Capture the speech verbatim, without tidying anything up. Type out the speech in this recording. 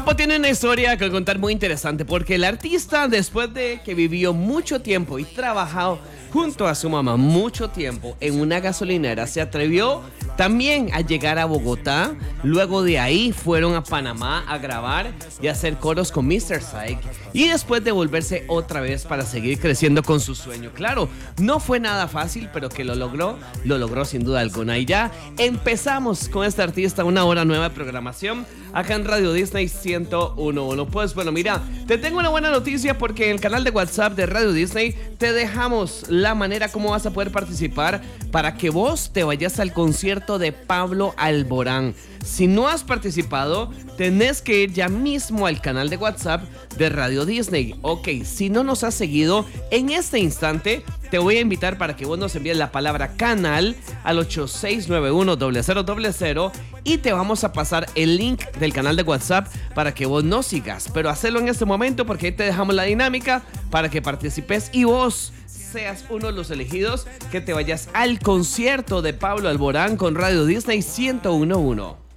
Topo tiene una historia que contar muy interesante porque el artista, después de que vivió mucho tiempo y trabajado junto a su mamá mucho tiempo en una gasolinera, se atrevió también a llegar a Bogotá. Luego de ahí fueron a Panamá a grabar y a hacer coros con mister Psyche, y después de volverse otra vez para seguir creciendo con su sueño. Claro, no fue nada fácil, pero que lo logró, lo logró sin duda alguna. Y ya empezamos con este artista una hora nueva de programación acá en Radio Disney ciento uno punto uno. Pues bueno, mira, te tengo una buena noticia porque en el canal de WhatsApp de Radio Disney te dejamos la manera como vas a poder participar para que vos te vayas al concierto de Pablo Alborán. Si no has participado, tenés que ir ya mismo al canal de WhatsApp de Radio Disney. Ok, si no nos has seguido, en este instante te voy a invitar para que vos nos envíes la palabra canal al ocho seis nueve uno cero cero cero cero y te vamos a pasar el link del canal de WhatsApp para que vos nos sigas. Pero hacelo en este momento porque ahí te dejamos la dinámica para que participes y vos seas uno de los elegidos que te vayas al concierto de Pablo Alborán con Radio Disney ciento uno punto uno.